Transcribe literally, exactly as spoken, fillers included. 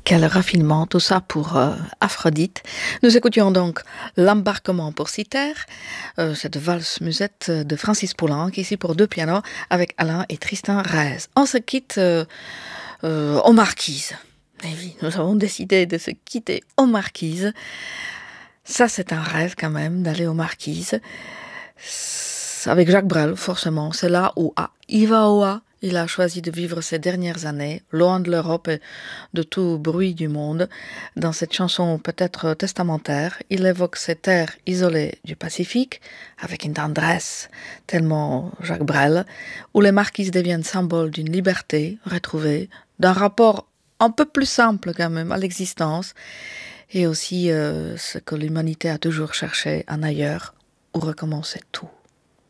Quel raffinement, tout ça pour euh, Aphrodite. Nous écoutions donc l'embarquement pour Cythère, euh, cette valse musette de Francis Poulenc, ici pour deux pianos, avec Alain et Tristan Raez. On se quitte euh, euh, aux Marquises. Et oui, nous avons décidé de se quitter aux Marquises. Ça, c'est un rêve quand même, d'aller aux Marquises. C'est avec Jacques Brel, forcément. C'est là où, à Ivaoa, il a choisi de vivre ses dernières années, loin de l'Europe et de tout bruit du monde. Dans cette chanson peut-être testamentaire, il évoque ces terres isolées du Pacifique, avec une tendresse tellement Jacques Brel, où les marquises deviennent symbole d'une liberté retrouvée, d'un rapport un peu plus simple quand même à l'existence, et aussi euh, ce que l'humanité a toujours cherché en ailleurs, où recommencer tout.